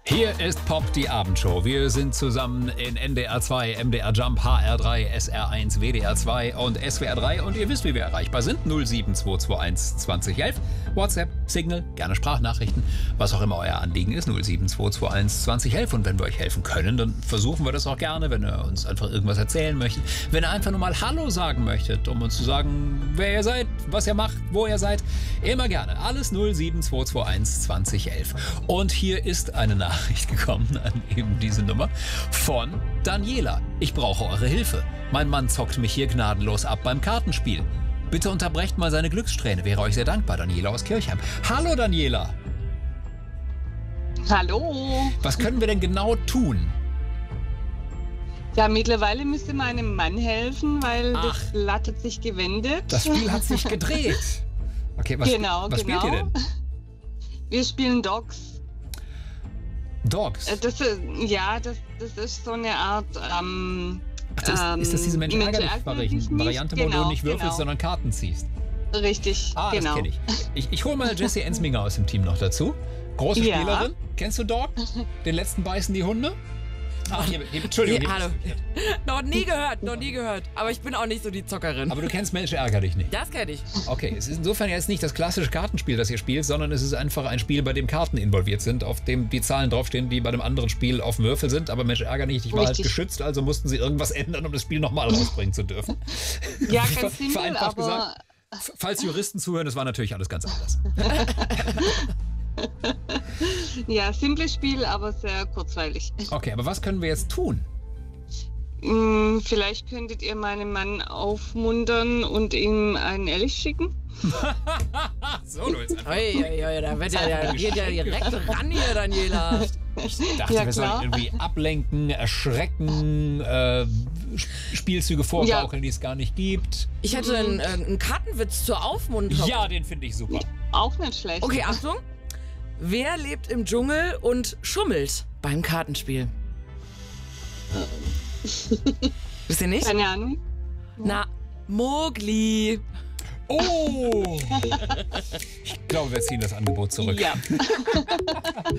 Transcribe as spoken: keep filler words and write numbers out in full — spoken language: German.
Hier ist Pop, die Abendshow. Wir sind zusammen in N D R zwei, M D R Jump, H R drei, S R eins, W D R zwei und S W R drei. Und ihr wisst, wie wir erreichbar sind. null sieben zwei zwei eins zwanzig elf. WhatsApp, Signal, gerne Sprachnachrichten. Was auch immer euer Anliegen ist. null sieben zwei zwei eins zwanzig elf. Und wenn wir euch helfen können, dann versuchen wir das auch gerne. Wenn ihr uns einfach irgendwas erzählen möchtet. Wenn ihr einfach nur mal Hallo sagen möchtet, um uns zu sagen, wer ihr seid, was ihr macht, wo ihr seid. Immer gerne. Alles null sieben zwei zwei eins zwanzig elf. Und hier ist eine Nachricht gekommen an eben diese Nummer von Daniela. Ich brauche eure Hilfe. Mein Mann zockt mich hier gnadenlos ab beim Kartenspiel. Bitte unterbrecht mal seine Glückssträhne. Wäre euch sehr dankbar. Daniela aus Kirchheim. Hallo Daniela. Hallo. Was können wir denn genau tun? Ja, mittlerweile müsste meinem Mann helfen, weil Ach. das Blatt hat sich gewendet. Das Spiel hat sich gedreht. Okay, was, genau, was genau. spielt ihr denn? Wir spielen Dogs. Dogs? Äh, Das ist, ja, das, das ist so eine Art... Ähm, Ach, das, ähm, ist das diese Mensch, Mensch-Ärgerlich-Variante, ärgere dich nicht? Variante, wo Genau, du nicht würfelst, genau. sondern Karten ziehst? Richtig, Ah, genau. das kenne ich. Ich, ich hole mal Jessie Ensminger aus dem Team noch dazu. Große Ja. Spielerin. Kennst du Dog? Den letzten beißen die Hunde? Ach, hier, hier, Entschuldigung. Nee, Hier, hallo. Noch nie gehört, noch nie gehört. Aber ich bin auch nicht so die Zockerin. aber du kennst Mensch, ärger dich nicht. Das kenne ich. Okay, es ist insofern jetzt nicht das klassische Kartenspiel, das ihr spielt, sondern es ist einfach ein Spiel, bei dem Karten involviert sind, auf dem die Zahlen draufstehen, die bei dem anderen Spiel auf dem Würfel sind. Aber Mensch, ärger nicht, ich war halt Richtig. geschützt, also mussten sie irgendwas ändern, um das Spiel nochmal rausbringen zu dürfen. Ja, Ver- ganz simpel, vereinfacht aber... gesagt. F- Falls Juristen zuhören, das war natürlich alles ganz anders. Ja, simples Spiel, aber sehr kurzweilig. Okay, aber was können wir jetzt tun? Hm, Vielleicht könntet ihr meinen Mann aufmuntern und ihm einen Elch schicken? So, du jetzt einfach. Ui, ui, ui, da wird ja, ja, geht ja direkt ran hier, Daniela. Ich dachte, Ja, wir sollen klar. irgendwie ablenken, erschrecken, äh, Sp- Spielzüge vorgaukeln, die es gar nicht gibt. Ich hätte einen, äh, einen Kartenwitz zur Aufmunterung. Ja, den finde ich super. Auch nicht schlecht. Okay, Achtung. Wer lebt im Dschungel und schummelt beim Kartenspiel? Wisst ihr nicht? Keine Ahnung. Na, Mowgli. Oh! Ich glaube, wir ziehen das Angebot zurück. Ja.